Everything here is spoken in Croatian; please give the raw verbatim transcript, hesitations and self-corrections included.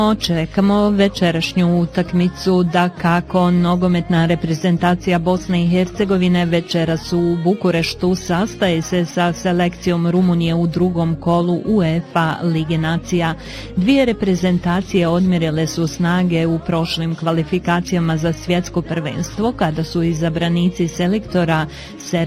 Čekamo večerašnju utakmicu, da kako nogometna reprezentacija Bosne i Hercegovine večeras u Bukureštu sastaje se sa selekcijom Rumunije u drugom kolu UEFA Lige nacija. Dvije reprezentacije odmjerile su snage u prošlim kvalifikacijama za svjetsko prvenstvo kada su izabranici selektora Ser